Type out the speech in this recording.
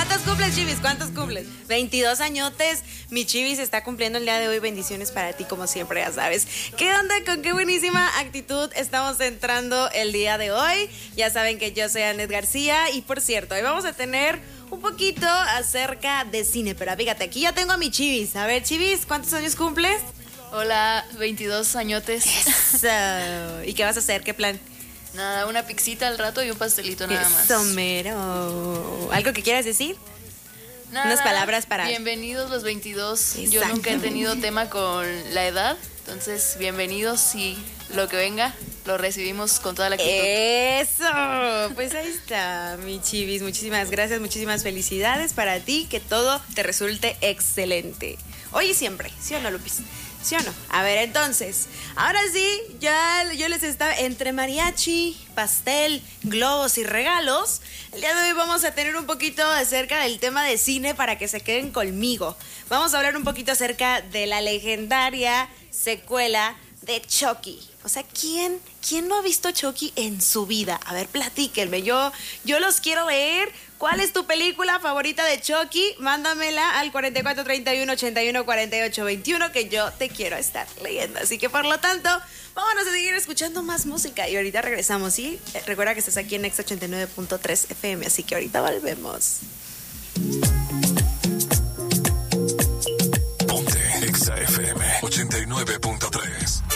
¿Cuántos cumples, Chivis? ¿Cuántos cumples? 22 añotes. Mi Chivis está cumpliendo el día de hoy. Bendiciones para ti, como siempre, ya sabes. ¿Qué onda? ¿Con qué buenísima actitud estamos entrando el día de hoy? Ya saben que yo soy Anet García. Y por cierto, hoy vamos a tener un poquito acerca de cine. Pero fíjate, aquí ya tengo a mi Chivis. A ver, Chivis, ¿cuántos años cumples? Hola, 22 añotes. Eso. ¿Y qué vas a hacer? ¿Qué plan? Nada, una pixita al rato y un pastelito nada más. Eso mero. ¿Algo que quieras decir? Nada, unas palabras para... Bienvenidos los 22. Exacto. Yo nunca he tenido tema con la edad. Entonces, bienvenidos y lo que venga lo recibimos con toda la actitud. Eso, pues ahí está, mi Chivis. Muchísimas gracias, muchísimas felicidades para ti. Que todo te resulte excelente. Hoy y siempre, ¿sí o no, Lupis? ¿Sí o no? A ver, entonces, ahora sí, ya yo les estaba entre mariachi, pastel, globos y regalos. El día de hoy vamos a tener un poquito acerca del tema de cine para que se queden conmigo. Vamos a hablar un poquito acerca de la legendaria secuela de Chucky. O sea, ¿quién no ha visto Chucky en su vida? A ver, platíquenme, yo los quiero leer. ¿Cuál es tu película favorita de Chucky? Mándamela al 4431-814821 que yo te quiero estar leyendo. Así que por lo tanto, vámonos a seguir escuchando más música y ahorita regresamos, ¿sí? Recuerda que estás aquí en Nexa 89.3 FM, así que ahorita volvemos. Ponte Nexa FM 89.3.